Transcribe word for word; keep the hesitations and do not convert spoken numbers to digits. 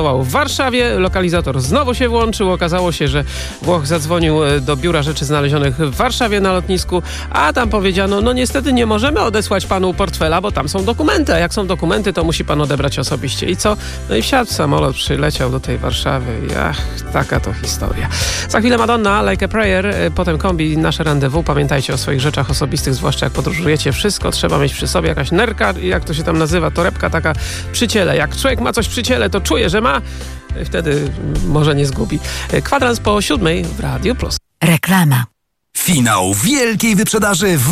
wylądował w Warszawie. Lokalizator znowu się włączył. Okazało się, że Włoch zadzwonił do biura rzeczy znalezionych w Warszawie na lotnisku, a tam powiedziano, no niestety nie możemy odesłać panu portfela, bo tam są dokumenty, a jak są dokumenty, to musi pan odebrać osobiście. I co? No i wsiadł w samolot, przyleciał do tej Warszawy i ach, taka to historia. Za chwilę Madonna, Like a Prayer, potem Kombi, nasze rendezvous. Pamiętajcie o swoich rzeczach osobistych, zwłaszcza jak podróżujecie. Wszystko trzeba mieć przy sobie, jakaś nerka, jak to się tam nazywa, torebka taka przy ciele. Jak człowiek ma coś przy ciele, to czuje, że ma, wtedy może nie zgubi. Kwadrans po siódmej w Radiu Plus. Reklama. Finał wielkiej wyprzedaży w